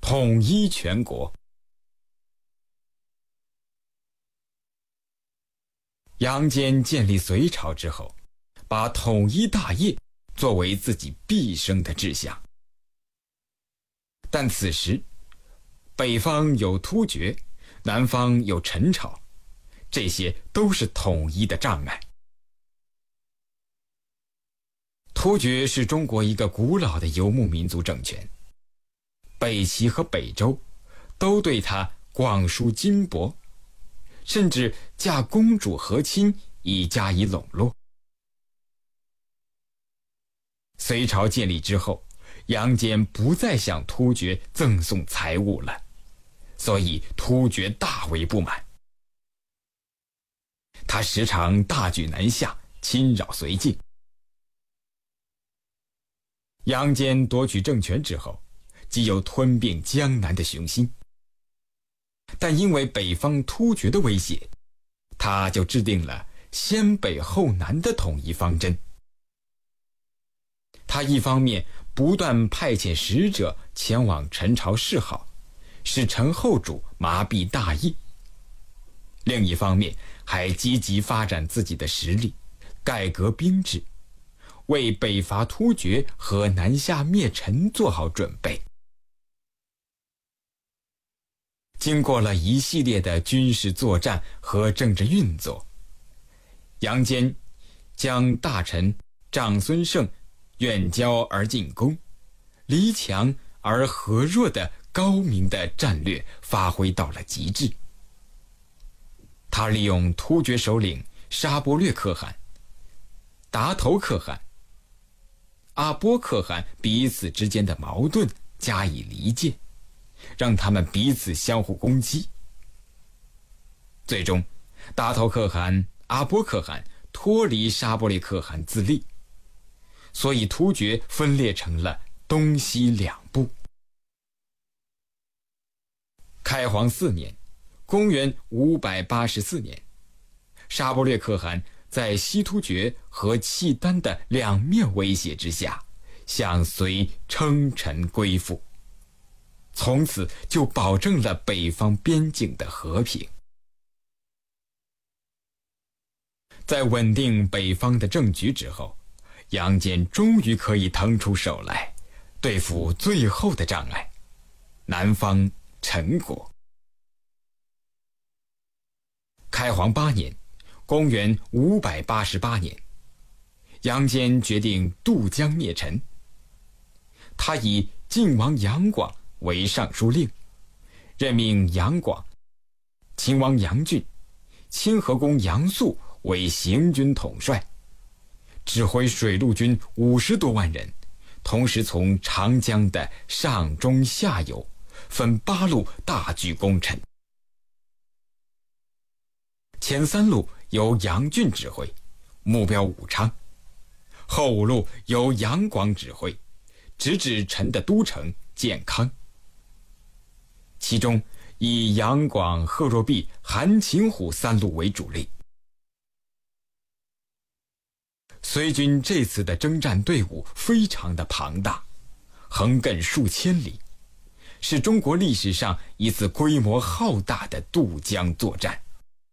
统一全国。杨坚建立隋朝之后，把统一大业作为自己毕生的志向。但此时，北方有突厥，南方有陈朝，这些都是统一的障碍。突厥是中国一个古老的游牧民族政权，北齐和北周都对他广输金帛，甚至嫁公主和亲以加以笼络。隋朝建立之后，杨坚不再向突厥赠送财物了，所以突厥大为不满。他时常大举南下，侵扰绥靖。杨坚夺取政权之后，即有吞并江南的雄心，但因为北方突厥的威胁，他就制定了先北后南的统一方针。他一方面不断派遣使者前往陈朝示好，使陈后主麻痹大意；另一方面还积极发展自己的实力，改革兵制，为北伐突厥和南下灭陈做好准备。经过了一系列的军事作战和政治运作，杨坚将大臣长孙晟远交而近攻，离强而和弱的高明的战略发挥到了极致。他利用突厥首领沙钵略可汗、达头可汗、阿波可汗彼此之间的矛盾加以离间，让他们彼此相互攻击。最终，达头可汗、阿波可汗脱离沙钵略可汗自立，所以突厥分裂成了东西两部。开皇4年，公元584年，沙钵略可汗在西突厥和契丹的两面威胁之下，向隋称臣归附，从此就保证了北方边境的和平。在稳定北方的政局之后，杨坚终于可以腾出手来，对付最后的障碍——南方陈国。开皇8年，公元588年，杨坚决定渡江灭陈。他以晋王杨广为尚书令，任命杨广、秦王杨俊、清河公杨素为行军统帅，指挥水陆军50多万人，同时从长江的上中下游分8路大举攻陈。前3路由杨俊指挥，目标武昌；后5路由杨广指挥，直指陈的都城建康。其中以杨广、贺若弼、韩擒虎3路为主力。隋军这次的征战队伍非常的庞大，横亘数千里，是中国历史上一次规模浩大的渡江作战。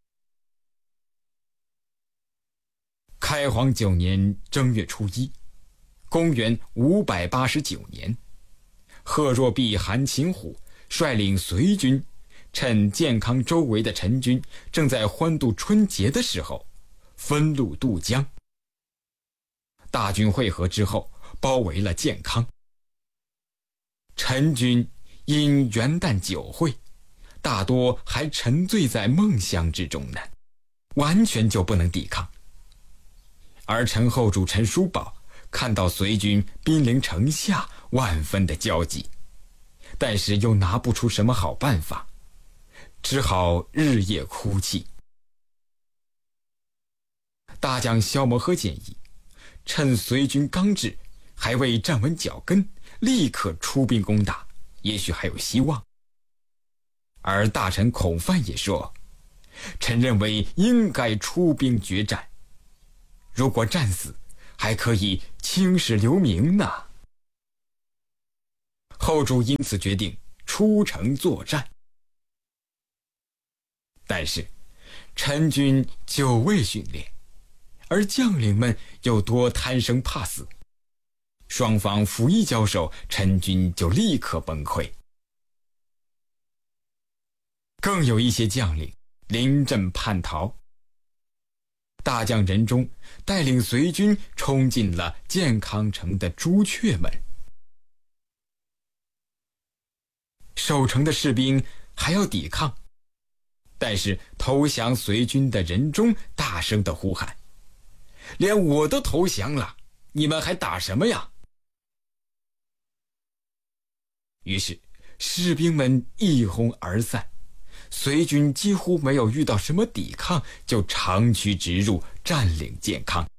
开皇9年正月初1，公元589年，贺若弼、韩擒虎率领隋军，趁建康周围的陈军正在欢度春节的时候，分路渡江。大军会合之后，包围了建康。陈军因元旦酒会，大多还沉醉在梦乡之中呢，完全就不能抵抗。而陈后主陈叔宝看到隋军兵临城下，万分的焦急，但是又拿不出什么好办法，只好日夜哭泣。大将萧摩诃建议，趁隋军刚至，还未站稳脚跟，立刻出兵攻打，也许还有希望。而大臣孔范也说，臣认为应该出兵决战，如果战死，还可以青史留名呢。后主因此决定出城作战。但是陈军久未训练，而将领们又多贪生怕死，双方甫一交手，陈军就立刻崩溃。更有一些将领临阵叛逃，大将任忠带领随军冲进了建康城的朱雀门。守城的士兵还要抵抗，但是投降随军的任忠大声地呼喊：连我都投降了，你们还打什么呀？于是士兵们一哄而散，随军几乎没有遇到什么抵抗，就长驱直入，占领建康。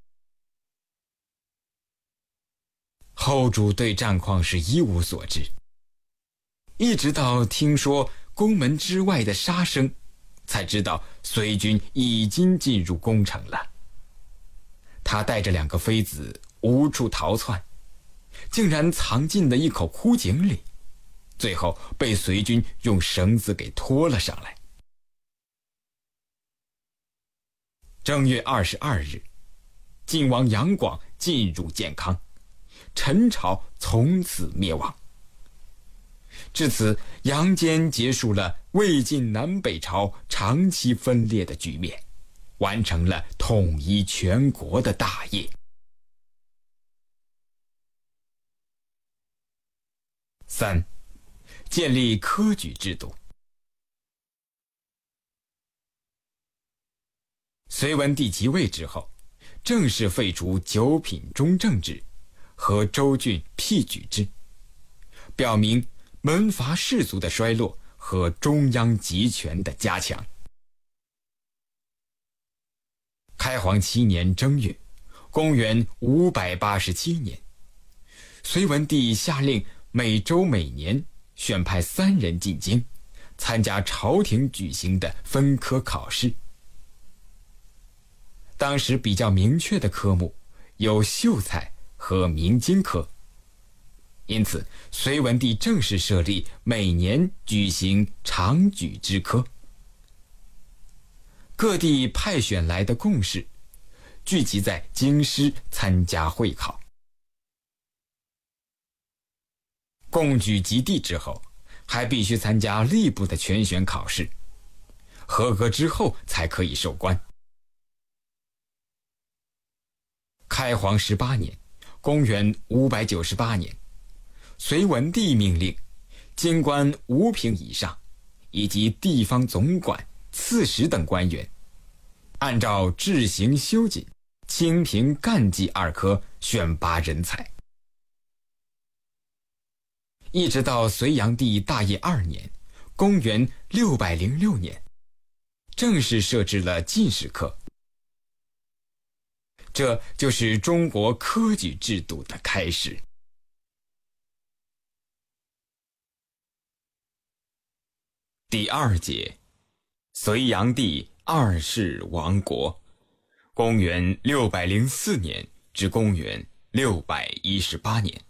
后主对战况是一无所知，一直到听说宫门之外的杀声，才知道随军已经进入宫城了。他带着2个妃子无处逃窜，竟然藏进了一口枯井里，最后被随军用绳子给拖了上来。正月22日，晋王杨广进入建康，陈朝从此灭亡。至此，杨坚结束了魏晋南北朝长期分裂的局面，完成了统一全国的大业。3. 建立科举制度。隋文帝即位之后，正式废除九品中正制和州郡辟举制，表明门阀士族的衰落和中央集权的加强。开皇7年正月，公元587年，隋文帝下令每州每年选派3人进京，参加朝廷举行的分科考试。当时比较明确的科目有秀才和明经科，因此隋文帝正式设立每年举行常举之科。各地派选来的贡士聚集在京师参加会考。贡举及第之后，还必须参加吏部的全选考试，合格之后才可以授官。开皇18年，公元598年，隋文帝命令京官5品以上以及地方总管、刺史等官员，按照制刑修谨、清平干纪2科选拔人才。一直到隋炀帝大业2年，公元606年，正式设置了进士科。这就是中国科举制度的开始。第2节，隋炀帝2世亡国，公元604年至公元618年。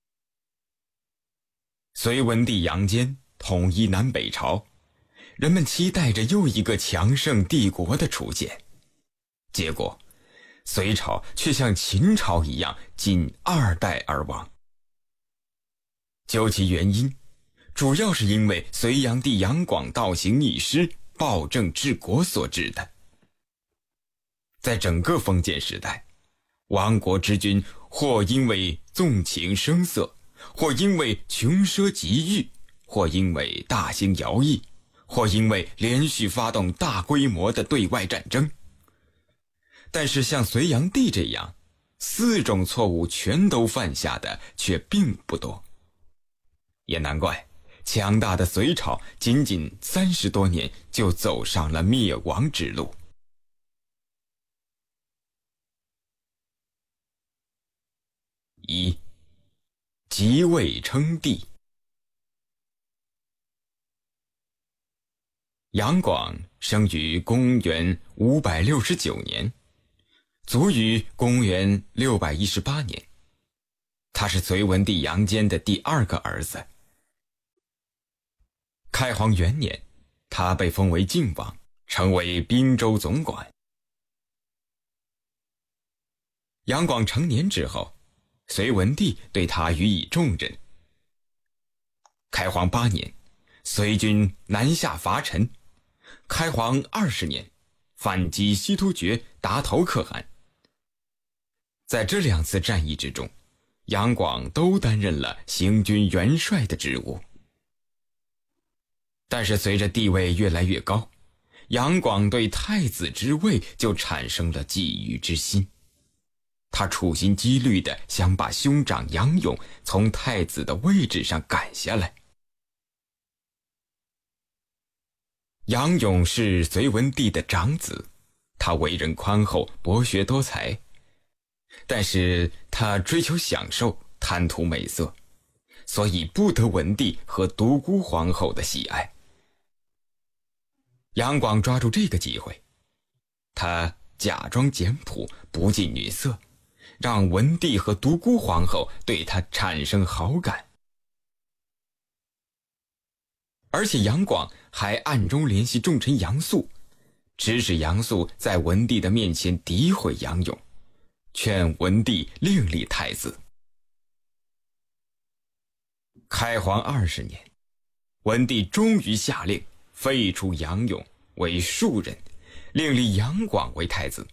隋文帝杨坚统一南北朝，人们期待着又一个强盛帝国的出现，结果隋朝却像秦朝一样仅2代而亡。究其原因，主要是因为隋炀帝杨广倒行逆施、暴政治国所致的。在整个封建时代，亡国之君或因为纵情声色，或因为穷奢极欲，或因为大兴徭役，或因为连续发动大规模的对外战争。但是像隋炀帝这样4种错误全都犯下的却并不多，也难怪强大的隋朝仅仅30多年就走上了灭亡之路。1. 即位称帝。杨广生于公元569年，卒于公元618年。他是隋文帝杨坚的第2个儿子。 开皇元年，他被封为靖王，成为滨州总管。杨广成年之后，隋文帝对他予以重任。开皇8年，隋军南下伐陈。开皇20年，反击西突厥达头可汗。在这2次战役之中，杨广都担任了行军元帅的职务。但是随着地位越来越高，杨广对太子之位就产生了觊觎之心。他处心积虑地想把兄长杨勇从太子的位置上赶下来。杨勇是隋文帝的长子，他为人宽厚，博学多才，但是他追求享受，贪图美色，所以不得文帝和独孤皇后的喜爱。杨广抓住这个机会，他假装简朴，不近女色，让文帝和独孤皇后对他产生好感。而且杨广还暗中联系重臣杨素，指使杨素在文帝的面前诋毁杨勇，劝文帝另立太子。开皇20年，文帝终于下令废除杨勇为庶人，另立杨广为太子。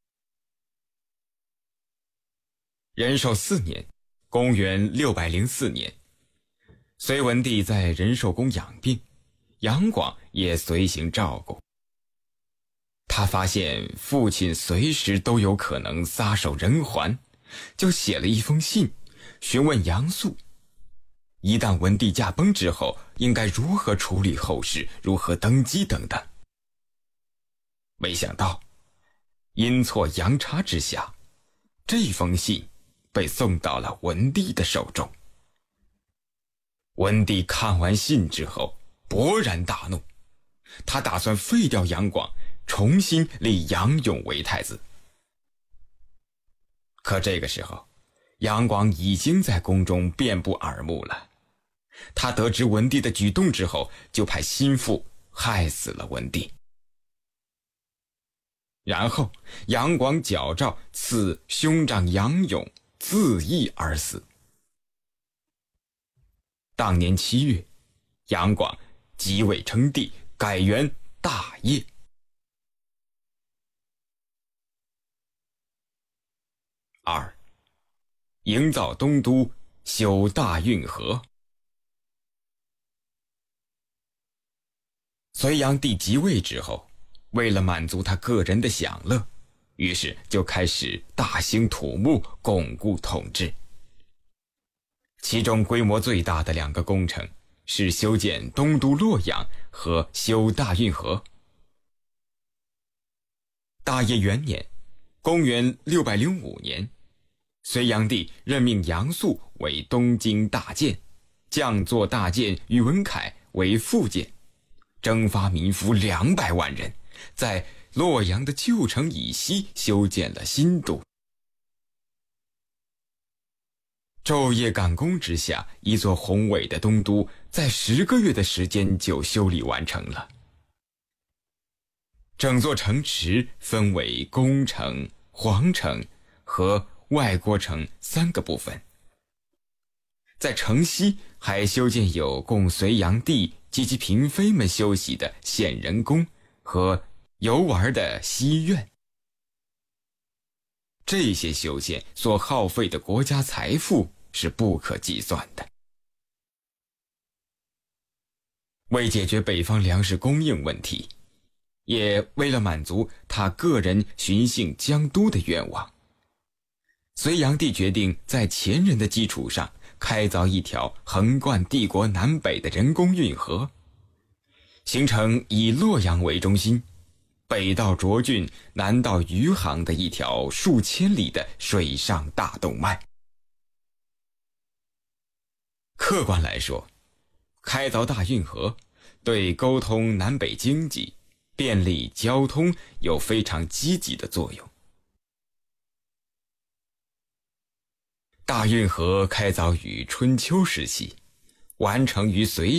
仁寿4年，公元604年，隋文帝在仁寿宫养病，杨广也随行照顾。他发现父亲随时都有可能撒手人寰，就写了一封信，询问杨素，一旦文帝驾崩之后，应该如何处理后事，如何登基等等。没想到，阴错阳差之下，这封信被送到了文帝的手中。文帝看完信之后，勃然大怒，他打算废掉杨广，重新立杨勇为太子。可这个时候，杨广已经在宫中遍布耳目了。他得知文帝的举动之后，就派心腹害死了文帝。然后杨广矫诏赐兄长杨勇自缢而死。当年7月，杨广即位称帝，改元大业。2. 营造东都，修大运河。隋炀帝即位之后，为了满足他个人的享乐，于是就开始大兴土木，巩固统治。其中规模最大的2个工程是修建东都洛阳和修大运河。大业元年，公元605年，隋炀帝任命杨素为东京大监，将作大监宇文恺为副监，征发民夫200万人，在洛阳的旧城以西修建了新都。昼夜赶工之下，一座宏伟的东都在10个月的时间就修理完成了。整座城池分为宫城、皇城和外郭城3个部分。在城西还修建有供隋炀帝及其嫔妃们休息的显仁宫和游玩的西苑。这些修建所耗费的国家财富是不可计算的。为解决北方粮食供应问题，也为了满足他个人巡幸江都的愿望，隋炀帝决定在前人的基础上开凿一条横贯帝国南北的人工运河，形成以洛阳为中心，北到涿郡，南到余杭的一条数千里的水上大动脉。客观来说，开凿大运河对沟通南北经济、便利交通有非常积极的作用。大运河开凿于春秋时期，完成于隋